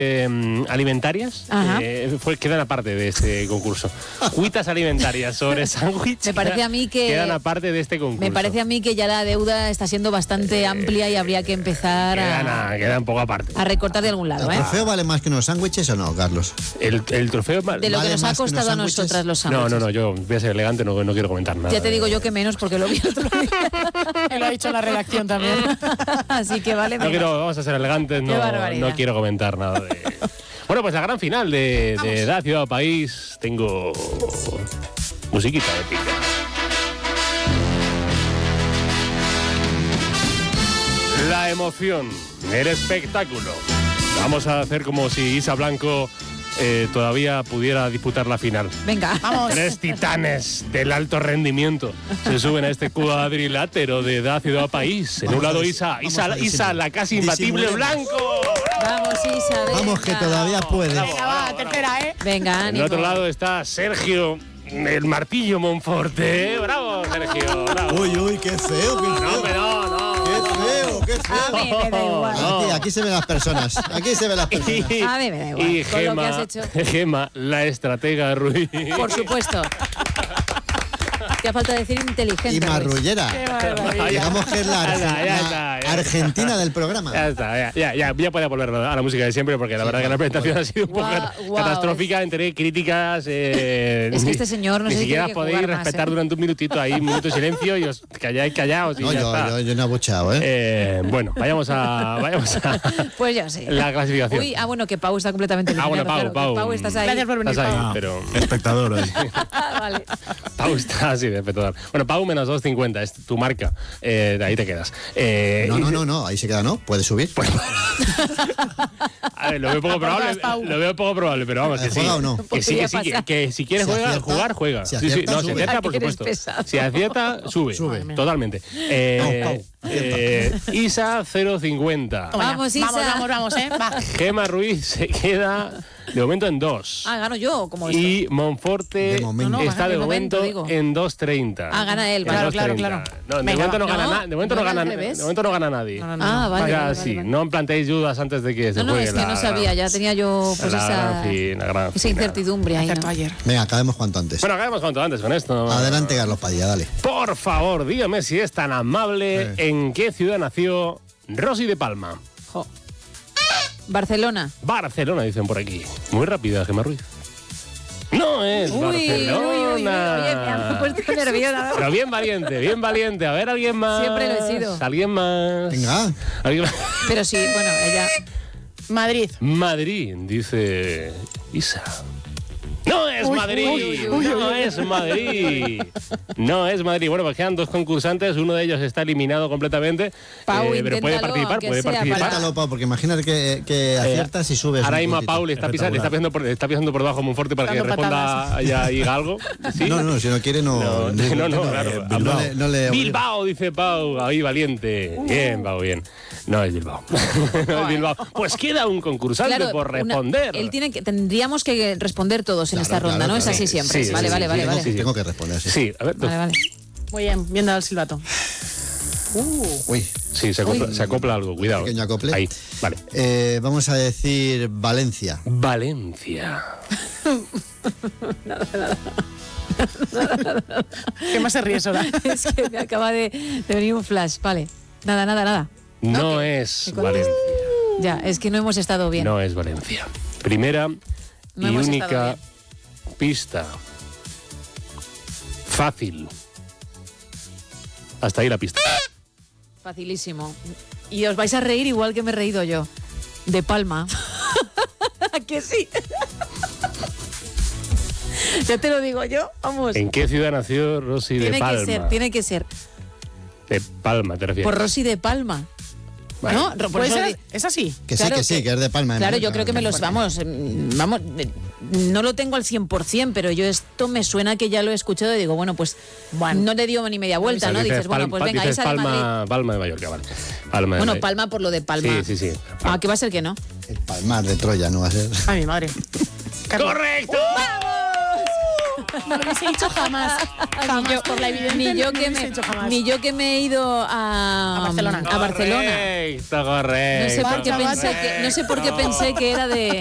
alimentarias quedan aparte de este concurso. Cuitas alimentarias sobre sándwich. Me parece a mí que quedan aparte de este concurso. Me parece a mí que ya la deuda está siendo bastante amplia y habría que empezar queda un poco aparte. A recortar de algún lado. ¿El trofeo vale más que unos sándwiches o no, Carlos? El trofeo de lo que nos ha costado a nosotras los sándwiches. No, yo voy a ser elegante, no quiero comentar nada. Ya te digo yo que menos porque lo vi el otro día. Y lo ha dicho la redacción también. Así que vale. Vamos a ser elegantes, no quiero comentar nada de... Bueno, pues la gran final de Edad, Ciudad o País. Tengo musiquita épica. La emoción, el espectáculo. Vamos a hacer como si Isa Blanco todavía pudiera disputar la final. Venga, vamos. 3 titanes del alto rendimiento se suben a este cuadrilátero de Edad, Ciudad o País. En un lado Isa, la casi imbatible Blanco. Vamos, Isa, venga. Vamos, que todavía puede. Venga, va, tercera, Venga, ánimo. En el otro lado está Sergio, el martillo Monforte. ¡Bravo, Sergio! ¡Bravo! Uy, qué feo, qué feo. No. Qué feo. A mí me da igual. Aquí se ven las personas. A mí me da igual. Y con lo que has hecho. Gema, la estratega Ruiz. Por supuesto. Te falta decir inteligente. Y marrullera. Digamos que es la Argentina del programa. Ya está, ya puede volver a la música de siempre, porque la verdad que la presentación ha sido un poco catastrófica entre críticas. Es que este señor no ni sé siquiera si podéis respetar durante un minutito ahí, un minuto de silencio y os calláis callaos y no, ya está. Yo no he abucheado, Bueno, vayamos a pues ya sí. La clasificación. Uy, bueno, que Pau está completamente eliminado. Bueno, Pau, estás ahí. Gracias por venir, Pau. Pero... Espectador hoy. Vale. Pau está así de espectacular. Bueno, Pau menos 2.50, es tu marca. De ahí te quedas. No, ahí se queda, ¿no? ¿Puede subir? A ver, lo veo poco probable, pero vamos, que sí. ¿Juega o no? Que si quieres jugar, juega. Si acierta, si acierta, por supuesto. Pesado. Si acierta, sube. Totalmente. Isa, 0.50. Vamos, Isa. Vamos, va. Gema Ruiz se queda de momento en 2. Gano yo, como esto. Y Monforte está de momento en 2.30. Gana él, claro. No, de momento no gana nadie. De momento no gana nadie. Vale. Sí, no planteéis dudas antes de que se juegue. No, es que no sabía, ya tenía yo pues esa incertidumbre ahí. Ayer. Venga, acabemos cuanto antes. Bueno, acabemos cuanto antes con esto. Adelante, Carlos Padilla, dale. Por favor, dígame si es tan amable, ¿en qué ciudad nació Rosy de Palma? Barcelona, dicen por aquí. Muy rápida, Gemma Ruiz. No es Barcelona. Oye, me han puesto nerviosa. Pero bien valiente. A ver, alguien más. Siempre lo he sido. Alguien más. Venga. ¿Alguien más? Pero sí, bueno, ella... Madrid, dice Isa. ¡No es Madrid! ¡No es Madrid! Bueno, pues quedan 2 concursantes, uno de ellos está eliminado completamente. Pau, pero puede participar, Inténtalo, Pau, porque imagínate que aciertas y subes. Ahora mismo a Pau le está pisando por debajo Monforte para que responda y diga algo. ¿Sí? No, si no quiere, no. Claro. Bilbao, dice Pau, ahí valiente. Bien, Pau, bien. No es Bilbao. No es Bilbao. Pues queda un concursante por responder. Tendríamos que responder todos en esta ronda, ¿no? Es así siempre. Sí, vale. Tengo que responder, sí. Sí, a ver. Vale. Muy bien, bien dado el silbato. Uy. Sí, se acopla algo, cuidado. Pequeño acople. Ahí, vale. Vamos a decir Valencia. Nada. ¿Qué más se ríe, Sora? Es que me acaba de venir un flash. Vale. Nada. No es Valencia. Ya, es que no hemos estado bien. No es Valencia. Primera y única pista. Fácil. Hasta ahí la pista. Facilísimo. Y os vais a reír igual que me he reído yo. De Palma. ¿A que sí? Ya te lo digo yo, vamos. ¿En qué ciudad nació Rosy de Palma? Tiene que ser. De Palma, ¿te refieres? Por Rosy de Palma. Bueno, ¿No? Pues es así. Que sí, que es de Palma. Claro, yo creo que me los... Vamos, no lo tengo al 100%, pero yo esto me suena que ya lo he escuchado y digo, bueno, pues no le dio ni media vuelta, ¿no? Dices, bueno, pues venga, ahí sale Madrid. Palma de Mallorca, vale. Palma por lo de Palma. Sí. ¿Qué va a ser que no? El Palmar de Troya no va a ser. Ay, mi madre. ¡Correcto! ¡Vamos! No lo hubiese dicho jamás. Jamás, por la evidencia. Ni yo que me he ido a Barcelona. A Barcelona. Correcto. No sé por qué pensé que era de